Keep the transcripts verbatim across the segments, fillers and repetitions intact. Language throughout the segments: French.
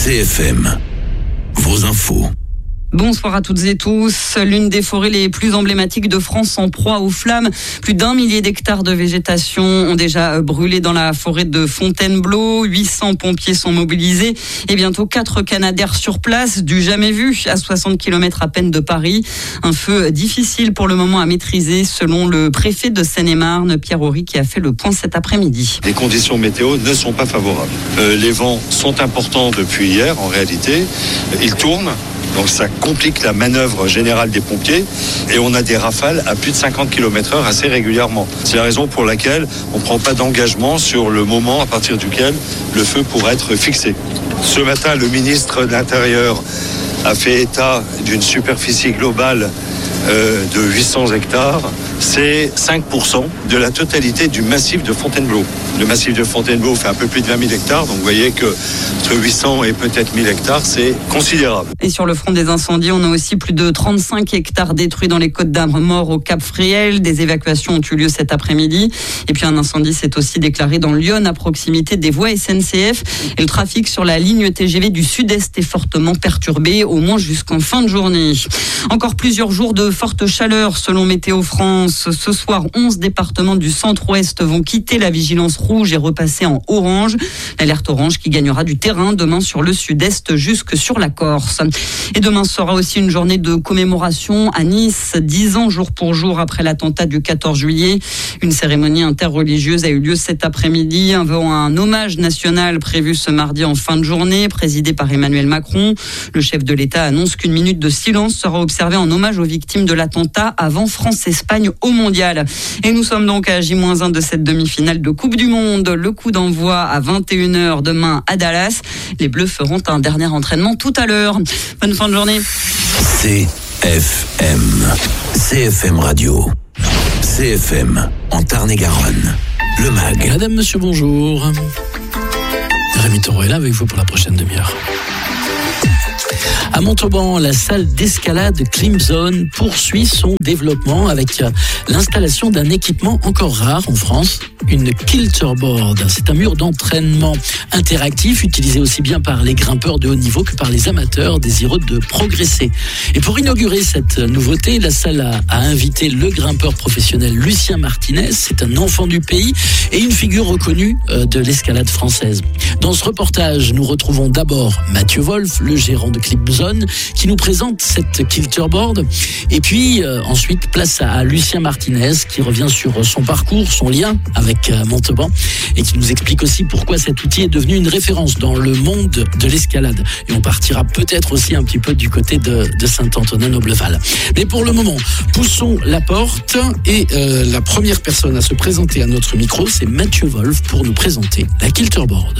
C F M, vos infos. Bonsoir à toutes et tous. L'une des forêts les plus emblématiques de France en proie aux flammes. Plus d'un millier d'hectares de végétation ont déjà brûlé dans la forêt de Fontainebleau. huit cents pompiers sont mobilisés et bientôt quatre Canadair sur place. Du jamais vu à soixante kilomètres à peine de Paris. Un feu difficile pour le moment à maîtriser selon le préfet de Seine-et-Marne, Pierre Horry, qui a fait le point cet après-midi. Les conditions météo ne sont pas favorables. Euh, les vents sont importants depuis hier en réalité. Ils tournent. Donc ça complique la manœuvre générale des pompiers et on a des rafales à plus de cinquante kilomètres heure assez régulièrement. C'est la raison pour laquelle on ne prend pas d'engagement sur le moment à partir duquel le feu pourrait être fixé. Ce matin, le ministre de l'Intérieur a fait état d'une superficie globale euh, de huit cents hectares. C'est cinq pour cent de la totalité du massif de Fontainebleau. Le massif de Fontainebleau fait un peu plus de vingt mille hectares, donc vous voyez que entre huit cents et peut-être mille hectares, c'est considérable. Et sur le front des incendies, on a aussi plus de trente-cinq hectares détruits dans les Côtes d'Armor au Cap Fréhel. Des évacuations ont eu lieu cet après-midi. Et puis un incendie s'est aussi déclaré dans l'Yonne, à proximité des voies S N C F. Et le trafic sur la ligne T G V du Sud-Est est fortement perturbé, au moins jusqu'en fin de journée. Encore plusieurs jours de forte chaleur selon Météo France. Ce soir, onze départements du centre-ouest vont quitter la vigilance rouge et repasser en orange. L'alerte orange qui gagnera du terrain demain sur le sud-est jusque sur la Corse. Et demain sera aussi une journée de commémoration à Nice, dix ans jour pour jour après l'attentat du quatorze juillet. Une cérémonie interreligieuse a eu lieu cet après-midi, avant un hommage national prévu ce mardi en fin de journée, présidé par Emmanuel Macron. Le chef de l'État annonce qu'une minute de silence sera observée en hommage aux victimes de l'attentat avant France-Espagne au mondial. Et nous sommes donc à J un de cette demi-finale de Coupe du Monde. Le coup d'envoi à vingt et une heures demain à Dallas. Les Bleus feront un dernier entraînement tout à l'heure. Bonne fin de journée. C F M, C F M Radio, C F M en Tarn-et-Garonne. Le M A G. Madame, monsieur, bonjour. Rémi Taureau est là avec vous pour la prochaine demi-heure. À Montauban, la salle d'escalade Climzone poursuit son développement avec l'installation d'un équipement encore rare en France, une kilterboard. C'est un mur d'entraînement interactif utilisé aussi bien par les grimpeurs de haut niveau que par les amateurs désireux de progresser. Et pour inaugurer cette nouveauté, la salle a, a invité le grimpeur professionnel Lucien Martinez. C'est un enfant du pays et une figure reconnue de l'escalade française. Dans ce reportage, nous retrouvons d'abord Mathieu Wolf, le gérant de Climzone, qui nous présente cette kilterboard. Et puis euh, ensuite, place à, à Lucien Martinez qui revient sur son parcours, son lien avec euh, Montauban et qui nous explique aussi pourquoi cet outil est devenu une référence dans le monde de l'escalade. Et on partira peut-être aussi un petit peu du côté de, de Saint-Antonin-Nobleval. Mais pour le moment, poussons la porte et euh, la première personne à se présenter à notre micro, c'est Mathieu Wolf pour nous présenter la kilterboard.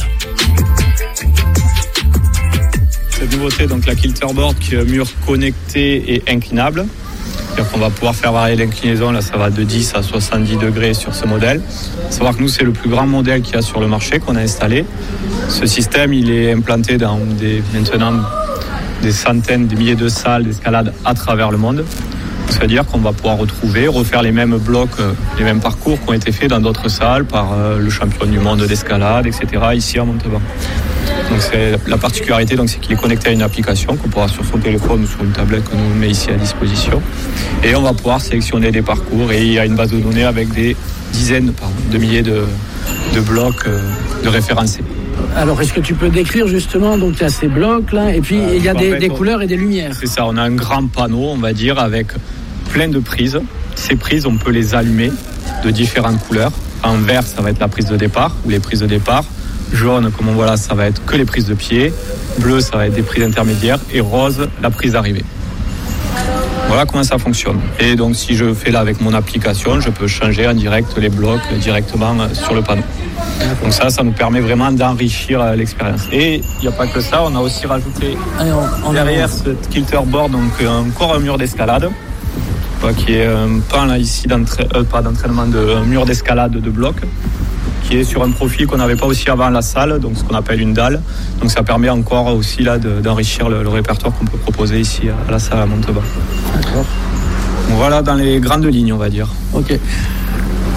Cette nouveauté, donc la kilterboard, qui est un mur connecté et inclinable. C'est-à-dire qu'on va pouvoir faire varier l'inclinaison, là ça va de dix à soixante-dix degrés sur ce modèle. Il faut savoir que nous c'est le plus grand modèle qu'il y a sur le marché qu'on a installé. Ce système il est implanté dans des, maintenant des centaines, des milliers de salles d'escalade à travers le monde. C'est-à-dire qu'on va pouvoir retrouver, refaire les mêmes blocs, les mêmes parcours qui ont été faits dans d'autres salles par le champion du monde d'escalade, et cetera ici à Montauban. Donc c'est la particularité, donc c'est qu'il est connecté à une application qu'on pourra sur son téléphone ou sur une tablette que nous met ici à disposition. Et on va pouvoir sélectionner des parcours et il y a une base de données avec des dizaines pardon, de milliers de, de blocs de référencés. Alors, est-ce que tu peux décrire justement, donc il y a ces blocs là, et puis euh, il y a des, fait, des couleurs et des lumières. C'est ça, on a un grand panneau, on va dire, avec plein de prises. Ces prises, on peut les allumer de différentes couleurs. En vert, ça va être la prise de départ, ou les prises de départ. Jaune, comme on voit là, ça va être que les prises de pied. Bleu, ça va être des prises intermédiaires. Et rose, la prise d'arrivée. Voilà comment ça fonctionne. Et donc, si je fais là avec mon application, je peux changer en direct les blocs directement sur le panneau. Donc ça, ça nous permet vraiment d'enrichir l'expérience. Et il n'y a pas que ça, on a aussi rajouté Allez, on, on derrière cette kilterboard donc encore un mur d'escalade, qui est un pan là ici d'entra... euh, pas d'entraînement, de un mur d'escalade de blocs, qui est sur un profil qu'on n'avait pas aussi avant la salle, donc ce qu'on appelle une dalle. Donc ça permet encore aussi là de, d'enrichir le, le répertoire qu'on peut proposer ici à la salle à Montauban. D'accord. Voilà dans les grandes lignes, on va dire. Ok.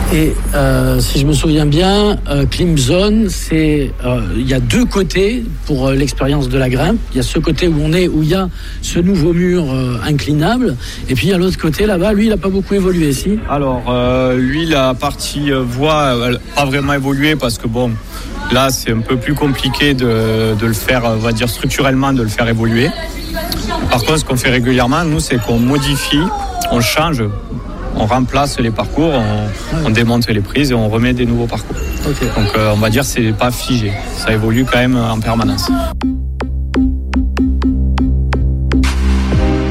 Et euh, si je me souviens bien, euh, Climb Zone, c'est euh, il y a deux côtés pour euh, l'expérience de la grimpe. Il y a ce côté où on est, où il y a ce nouveau mur euh, inclinable, et puis il y a l'autre côté là-bas. Lui, il n'a pas beaucoup évolué, si. Alors, euh, lui, la partie euh, voie, elle n'a pas vraiment évolué parce que bon, là, c'est un peu plus compliqué de, de le faire, on va dire structurellement, de le faire évoluer. Par contre, ce qu'on fait régulièrement, nous, c'est qu'on modifie, on change. On remplace les parcours, on, on démonte les prises et on remet des nouveaux parcours. Okay. Donc euh, on va dire que c'est pas figé, ça évolue quand même en permanence.